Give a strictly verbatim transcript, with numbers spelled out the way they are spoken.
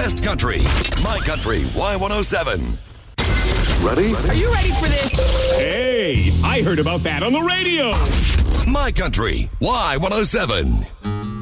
best country. My Country Y one oh seven. Ready? Are you ready for this? Hey, I heard about that on the radio. My Country Y one oh seven.